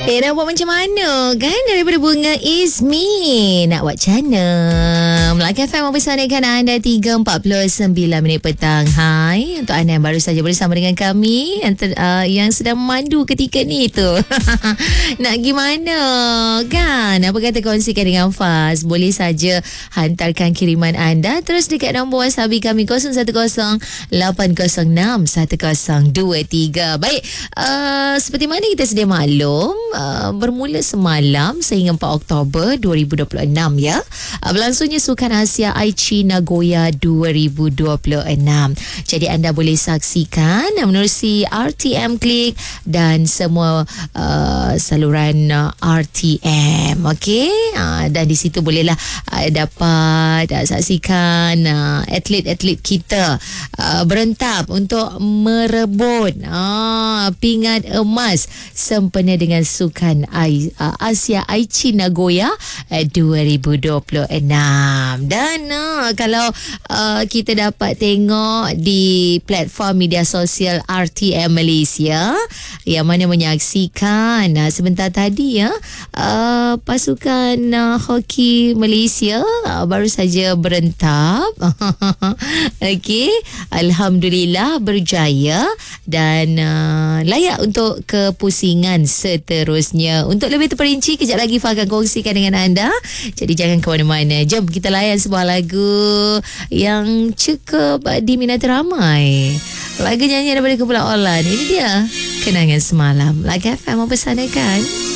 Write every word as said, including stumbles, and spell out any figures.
Eh, nak buat macam mana kan? Daripada Bunga Izmi. Nak buat macam mana? Melaka F M mempersanakan anda tiga empat puluh sembilan minit petang. Hai, untuk anda yang baru saja bersama dengan kami, yang, ter, uh, yang sedang memandu ketika ni tu. Nak gimana kan? Apa kata kongsikan dengan Faz? Boleh saja hantarkan kiriman anda terus dekat nombor WhatsApp kami kosong satu kosong lapan kosong enam satu kosong dua tiga. Baik, uh, seperti mana kita sedia maklum, uh, bermula semalam sehingga empat Oktober dua ribu dua puluh enam ya. Uh, berlangsungnya Sukan Asia Aichi Nagoya dua ribu dua puluh enam. Jadi anda boleh saksikan menerusi R T M Click dan semua uh, saluran uh, R T M. Okey, uh, dan di situ bolehlah uh, dapat uh, saksikan uh, atlet-atlet kita uh, berentap untuk merebut uh, pingat emas sempena dengan Sukan Asia Aichi Nagoya dua ribu dua puluh enam. Dan uh, kalau uh, kita dapat tengok di platform media sosial R T M Malaysia yang mana menyaksikan uh, sebentar tadi ya, uh, pasukan uh, hoki Malaysia uh, baru saja berentap. Okey, alhamdulillah berjaya dan uh, layak untuk kepusingan seterusnya. Untuk lebih terperinci, kejap lagi Fah akan kongsikan dengan anda. Jadi jangan ke mana-mana. Jom kita layan sebuah lagu yang cukup diminati ramai. Lagu nyanyi daripada kumpulan Olan. Ini dia, Kenangan Semalam. Lagu F M mempersanakan.